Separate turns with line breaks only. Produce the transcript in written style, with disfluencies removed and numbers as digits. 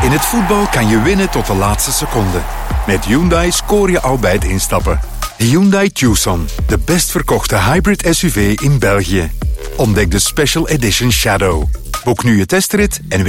In het voetbal kan je winnen tot de laatste seconde. Met Hyundai scoor je al bij het instappen. Hyundai Tucson, de best verkochte hybrid SUV in België. Ontdek de Special Edition Shadow. Boek nu je testrit en